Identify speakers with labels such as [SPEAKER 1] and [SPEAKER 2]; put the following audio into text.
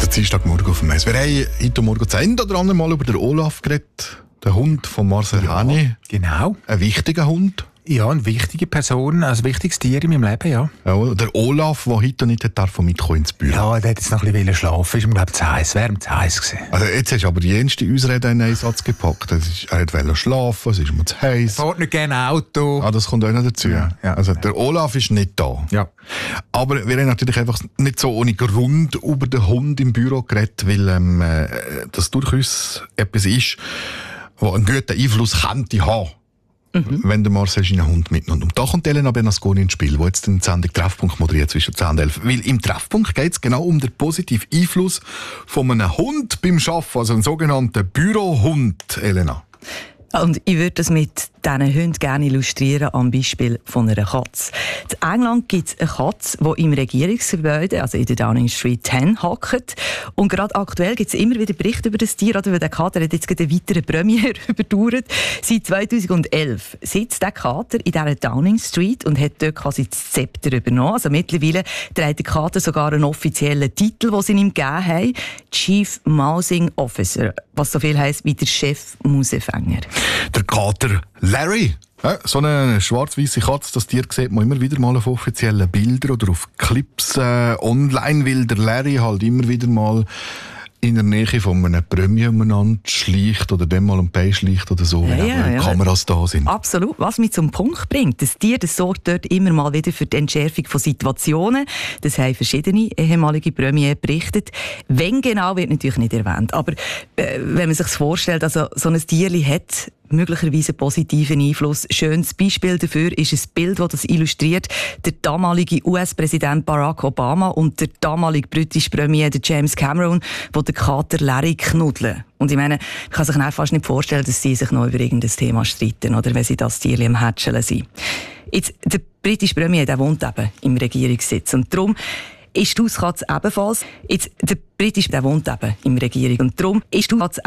[SPEAKER 1] Dienstagmorgen auf dem Eis. Wir haben heute Morgen das eine oder andere Mal über den Olaf geredet. Der Hund von Marcel Hani.
[SPEAKER 2] Genau.
[SPEAKER 1] Ein wichtiger Hund.
[SPEAKER 2] Ja, eine wichtige Person, ein wichtiges Tier in meinem Leben, ja.
[SPEAKER 1] Ja, der Olaf, der heute nicht mitkommen ins Büro.
[SPEAKER 2] Ja, der hat jetzt noch ein bisschen schlafen. Ist ihm, glaube ich, zu heiß. Wäre ihm zu heiß gewesen.
[SPEAKER 1] Also jetzt hast du aber die jenste Ausrede in einen Satz gepackt. Er wollte schlafen, es ist mir zu heiß.
[SPEAKER 2] Er fährt nicht gerne Auto.
[SPEAKER 1] Ah, das kommt auch noch dazu.
[SPEAKER 2] Ja.
[SPEAKER 1] Also der Olaf ist nicht da.
[SPEAKER 2] Ja.
[SPEAKER 1] Aber wir haben natürlich einfach nicht so ohne Grund über den Hund im Büro geredet, weil das durchaus etwas ist, was einen guten Einfluss könnte haben. Wenn der Marcel seinen Hund mitnimmt. Und da kommt Elena Bernasconi ins Spiel, die jetzt den Sendung Treffpunkt moderiert zwischen 10 und 11. Weil im Treffpunkt geht es genau um den positiven Einfluss von einem Hund beim Arbeiten, also einen sogenannten Bürohund, Elena.
[SPEAKER 3] Und ich würde das mit diesen Hunden gerne illustrieren am Beispiel von einer Katze. In England gibt es eine Katze, die im Regierungsgebäude, also in der Downing Street 10, hockt. Und gerade aktuell gibt es immer wieder Berichte über das Tier, oder? Weil der Kater hat jetzt gerade eine weitere Premiere überdauert. Seit 2011 sitzt der Kater in dieser Downing Street und hat dort quasi das Zepter übernommen. Also mittlerweile trägt der Kater sogar einen offiziellen Titel, den sie ihm gegeben haben. Chief Mousing Officer, was so viel heisst wie der Chef-Mausefänger.
[SPEAKER 1] Der Kater Larry. Ja, so eine schwarz-weiße Katze, das Tier sieht man immer wieder mal auf offiziellen Bildern oder auf Clips online, weil der Larry halt immer wieder mal in der Nähe von einem Premier umeinander schleicht oder dem mal schleicht oder so, wenn Kameras da sind.
[SPEAKER 3] Absolut. Was mich zum Punkt bringt, das Tier das sorgt dort immer mal wieder für die Entschärfung von Situationen. Das haben verschiedene ehemalige Premier berichtet. Wenn genau, wird natürlich nicht erwähnt. Aber wenn man sich vorstellt, also so ein Tierli hat möglicherweise positiven Einfluss. Schönes Beispiel dafür ist ein Bild, das illustriert. Der damalige US-Präsident Barack Obama und der damalige britische Premier James Cameron, wo der Kater Larry knuddeln. Und ich meine, man kann sich fast nicht vorstellen, dass sie sich noch über irgendein Thema streiten, oder wenn sie das Tierli am Hätscheln sind. Jetzt, der britische Premier, der wohnt eben im Regierungssitz. Und darum ist die Hauskatze ebenfalls. Jetzt, der britische, der wohnt eben im Regierung. Und darum ist die Hauskatze